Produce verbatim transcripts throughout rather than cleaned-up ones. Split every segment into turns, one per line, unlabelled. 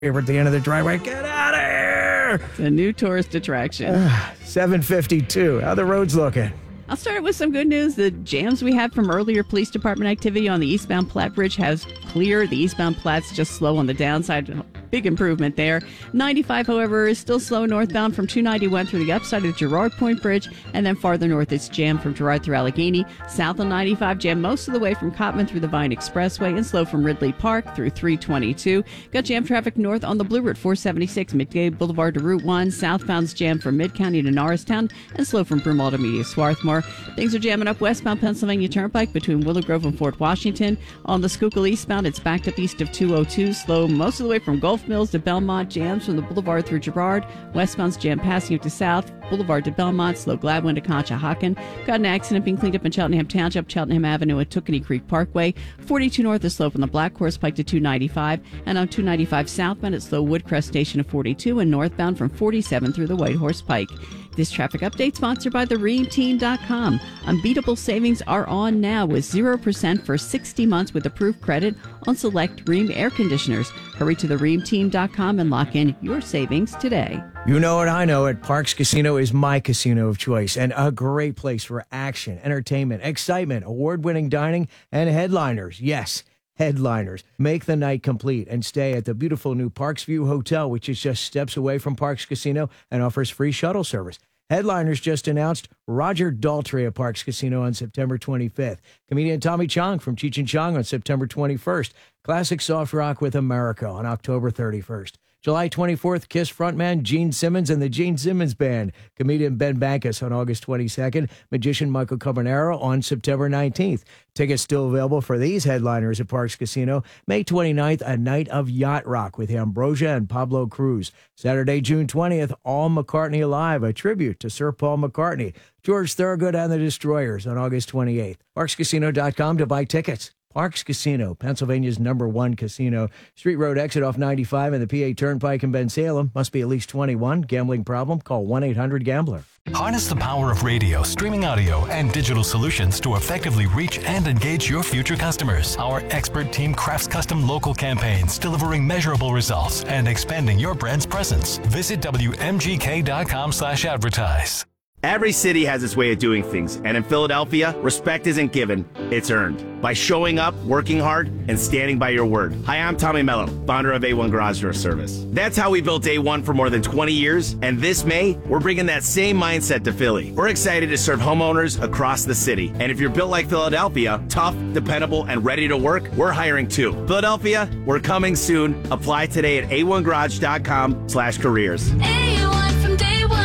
We're at the end of the driveway. Get out of here!
It's a new tourist attraction.
Uh, seven fifty-two. How the roads looking?
I'll start with some good news. The jams we had from earlier police department activity on the eastbound Platte Bridge has cleared. The eastbound Platte's just slow on the downside. Big improvement there. ninety-five, however, is still slow northbound from two ninety-one through the upside of the Girard Point Bridge, and then farther north it's jammed from Girard through Allegheny. South on ninety-five, jammed most of the way from Cottman through the Vine Expressway, and slow from Ridley Park through three twenty-two. Got jam traffic north on the Blue Route four seventy-six, Midgate Boulevard to Route one. Southbound's jammed from Mid-County to Norristown, and slow from Broomall to Media Swarthmore. Things are jamming up westbound Pennsylvania Turnpike between Willow Grove and Fort Washington. On the Schuylkill eastbound, it's backed up east of two oh two, slow most of the way from Gulf Mills to Belmont, jams from the Boulevard through Girard. Westbound's jam passing up to South, Boulevard to Belmont, slow Gladwin to Conshohocken. Got an accident being cleaned up in Cheltenham Township, Cheltenham Avenue at Tookenny Creek Parkway. forty-two north is slow from the Black Horse Pike to two ninety-five, and on two ninety-five southbound at slow Woodcrest Station to forty-two, and northbound from forty-seven through the White Horse Pike. This traffic update sponsored by the ream team dot com. Unbeatable savings are on now with zero percent for sixty months with approved credit on select Rheem air conditioners. Hurry to the ream team dot com and lock in your savings today.
You know it, I know it. Parx Casino is my casino of choice and a great place for action, entertainment, excitement, award-winning dining, and headliners. Yes, headliners. Make the night complete and stay at the beautiful new Parks View Hotel, which is just steps away from Parx Casino and offers free shuttle service. Headliners just announced Roger Daltrey at Parx Casino on September twenty-fifth. Comedian Tommy Chong from Cheech and Chong on September twenty-first. Classic Soft Rock with America on October thirty-first. July twenty-fourth, Kiss frontman Gene Simmons and the Gene Simmons Band. Comedian Ben Bankus on August twenty-second. Magician Michael Carbonaro on September nineteenth. Tickets still available for these headliners at Parx Casino. May twenty-ninth, a night of yacht rock with Ambrosia and Pablo Cruz. Saturday, June twentieth, All McCartney Alive, a tribute to Sir Paul McCartney. George Thorogood and the Destroyers on August twenty-eighth. Parx Casino dot com to buy tickets. Parx Casino, Pennsylvania's number one casino. Street Road exit off ninety-five and the P A Turnpike in Ben Salem. Must be at least twenty-one. Gambling problem? Call one eight hundred gambler.
Harness the power of radio, streaming audio, and digital solutions to effectively reach and engage your future customers. Our expert team crafts custom local campaigns, delivering measurable results and expanding your brand's presence. Visit W M G K dot com slash advertise.
Every city has its way of doing things, and in Philadelphia, respect isn't given, it's earned. By showing up, working hard, and standing by your word. Hi, I'm Tommy Mello, founder of A one Garage Door Service. That's how we built A one for more than twenty years, and this May, we're bringing that same mindset to Philly. We're excited to serve homeowners across the city, and if you're built like Philadelphia, tough, dependable, and ready to work, we're hiring too. Philadelphia, we're coming soon. Apply today at A one garage dot com slash careers.
A one from day one.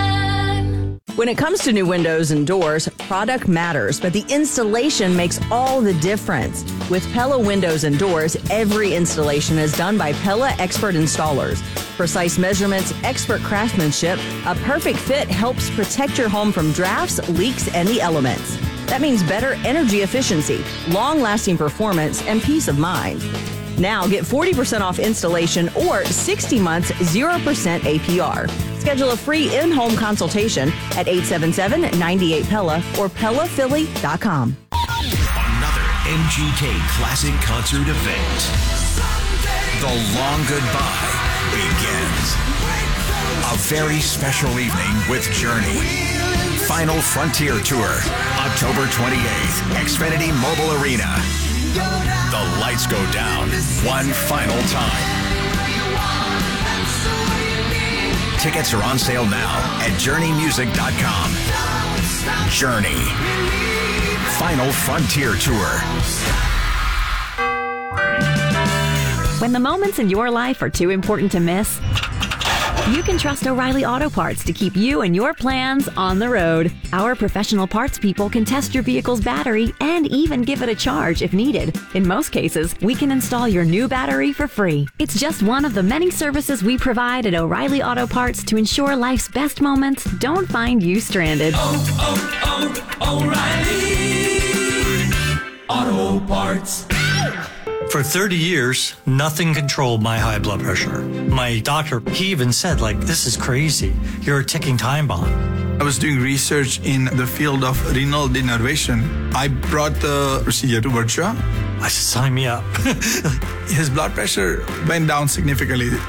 When it comes to new windows and doors, product matters, but the installation makes all the difference. With Pella Windows and Doors, every installation is done by Pella expert installers. Precise measurements, expert craftsmanship, a perfect fit helps protect your home from drafts, leaks, and the elements. That means better energy efficiency, long-lasting performance, and peace of mind. Now get forty percent off installation or sixty months, zero percent A P R. Schedule a free in-home consultation at eight seven seven, nine eight Pella or Pella Philly dot com.
Another M G K Classic Concert event. The Long Goodbye begins. A very special evening with Journey. Final Frontier Tour, October twenty-eighth, Xfinity Mobile Arena. The lights go down one final time. Tickets are on sale now at journey music dot com. Journey. Final Frontier Tour.
When the moments in your life are too important to miss, you can trust O'Reilly Auto Parts to keep you and your plans on the road. Our professional parts people can test your vehicle's battery and even give it a charge if needed. In most cases, we can install your new battery for free. It's just one of the many services we provide at O'Reilly Auto Parts to ensure life's best moments don't find you stranded.
Oh, oh, oh, O'Reilly Auto Parts.
For thirty years, nothing controlled my high blood pressure. My doctor, he even said, like, this is crazy. You're a ticking time bomb.
I was doing research in the field of renal denervation. I brought the procedure to Virtua.
I said, sign me up.
His blood pressure went down significantly.